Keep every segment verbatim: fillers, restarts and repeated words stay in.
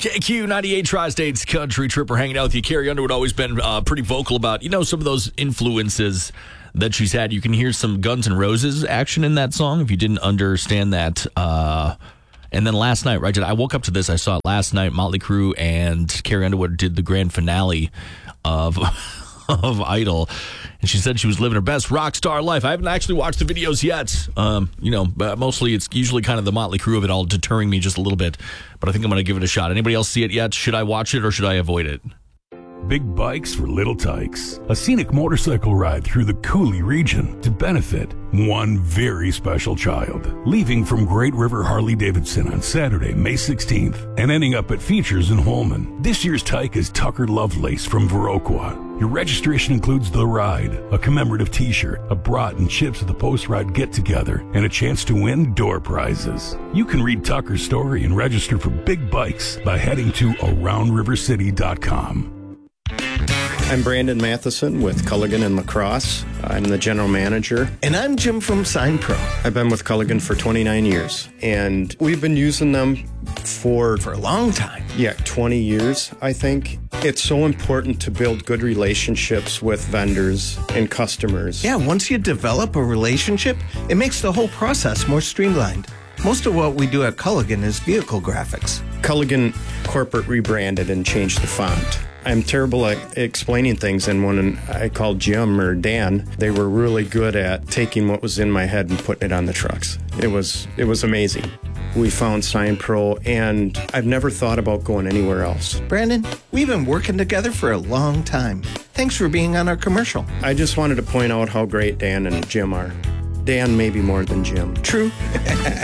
K Q ninety-eight Tri-States Country Tripper hanging out with you. Carrie Underwood always been uh, pretty vocal about, you know, some of those influences that she's had. You can hear some Guns N' Roses action in that song if you didn't understand that. Uh, and then last night, right, I woke up to this. I saw it last night. Motley Crue and Carrie Underwood did the grand finale of of Idol, and she said she was living her best rock star life. I haven't actually watched the videos yet. Um, you know, but mostly it's usually kind of the Motley Crue of it all deterring me just a little bit. But I think I'm going to give it a shot. Anybody else see it yet? Should I watch it or should I avoid it? Big Bikes for Little Tykes, a scenic motorcycle ride through the Cooley region to benefit one very special child. Leaving from Great River Harley-Davidson on Saturday, May sixteenth, and ending up at Features in Holman. This year's Tyke is Tucker Lovelace from Viroqua. Your registration includes the ride, a commemorative t-shirt, a brat and chips at the post-ride get-together, and a chance to win door prizes. You can read Tucker's story and register for Big Bikes by heading to around river city dot com. I'm Brandon Matheson with Culligan and Lacrosse. I'm the general manager. And I'm Jim from Sign Pro. I've been with Culligan for twenty-nine years, and we've been using them for... For a long time. Yeah, twenty years, I think. It's so important to build good relationships with vendors and customers. Yeah, once you develop a relationship, it makes the whole process more streamlined. Most of what we do at Culligan is vehicle graphics. Culligan corporate rebranded and changed the font. I'm terrible at explaining things, and when I called Jim or Dan, they were really good at taking what was in my head and putting it on the trucks. It was it was amazing. We found Sign Pro, and I've never thought about going anywhere else. Brandon, we've been working together for a long time. Thanks for being on our commercial. I just wanted to point out how great Dan and Jim are. Dan maybe more than Jim. True. Go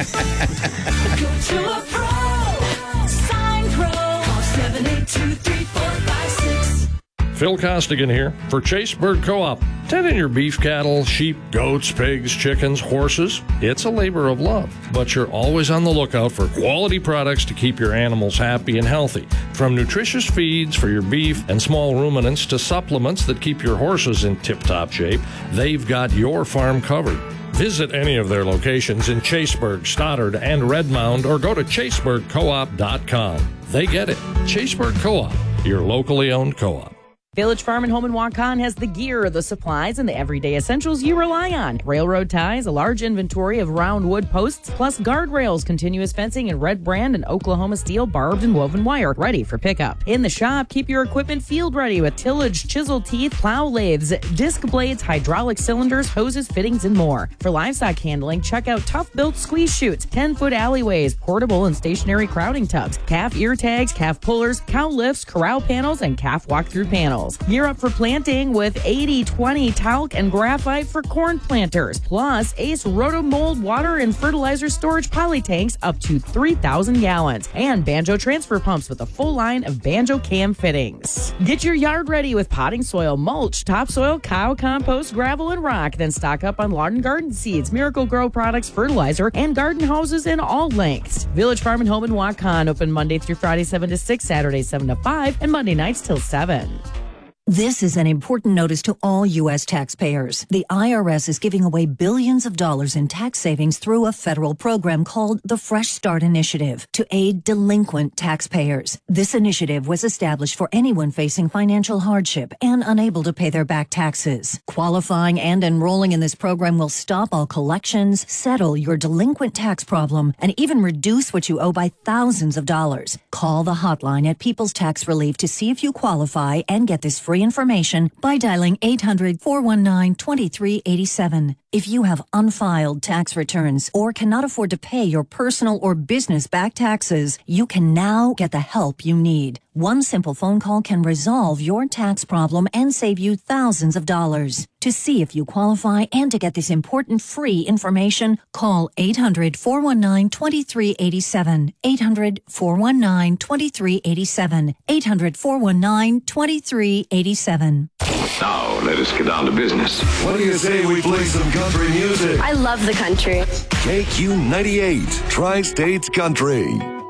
to a pro. Sign Pro. Call seven eight two, three four five six. Phil Costigan here for Chaseburg Co-op. Tending your beef cattle, sheep, goats, pigs, chickens, horses, it's a labor of love. But you're always on the lookout for quality products to keep your animals happy and healthy. From nutritious feeds for your beef and small ruminants to supplements that keep your horses in tip-top shape, they've got your farm covered. Visit any of their locations in Chaseburg, Stoddard, and Redmond, or go to chaseburg co op dot com. They get it. Chaseburg Co-op, your locally owned co-op. Village Farm and Home in Waukon has the gear, the supplies, and the everyday essentials you rely on. Railroad ties, a large inventory of round wood posts, plus guardrails, continuous fencing, and red brand and Oklahoma steel barbed and woven wire, ready for pickup. In the shop, keep your equipment field ready with tillage, chisel teeth, plow lathes, disc blades, hydraulic cylinders, hoses, fittings, and more. For livestock handling, check out tough-built squeeze chutes, ten-foot alleyways, portable and stationary crowding tubs, calf ear tags, calf pullers, cow lifts, corral panels, and calf walk-through panels. Gear up for planting with eighty twenty talc and graphite for corn planters, plus Ace Rotomold water and fertilizer storage poly tanks up to three thousand gallons, and Banjo transfer pumps with a full line of Banjo cam fittings. Get your yard ready with potting soil, mulch, topsoil, cow compost, gravel, and rock. Then stock up on lawn and garden seeds, Miracle Grow products, fertilizer, and garden hoses in all lengths. Village Farm and Home in Waukon, open Monday through Friday seven to six, Saturday seven to five, and Monday nights till seven. This is an important notice to all U S taxpayers. The I R S is giving away billions of dollars in tax savings through a federal program called the Fresh Start Initiative to aid delinquent taxpayers. This initiative was established for anyone facing financial hardship and unable to pay their back taxes. Qualifying and enrolling in this program will stop all collections, settle your delinquent tax problem, and even reduce what you owe by thousands of dollars. Call the hotline at People's Tax Relief to see if you qualify and get this free information by dialing eight hundred, four one nine, two three eight seven. If you have unfiled tax returns or cannot afford to pay your personal or business back taxes, you can now get the help you need. One simple phone call can resolve your tax problem and save you thousands of dollars. To see if you qualify and to get this important free information, call eight hundred, four one nine, two three eight seven. eight hundred, four one nine, two three eight seven. eight hundred, four one nine, two three eight seven. Now, let us get down to business. What do you say we play some country music? I love the country. K Q ninety-eight, Tri-States Country.